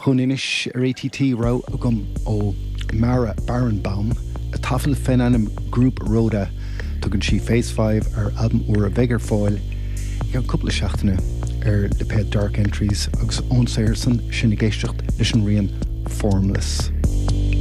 Chuninis ar ATT rá agam ó Mara Barenbaum, a tafel fenanim group Rhoda, tugann si Phase 5 ar album uair a bheith ar fáil ag an cúpla seachtaine ar le pe Dark Entries agus ón Sairson sin i ggéisteacht leis an rian Formless.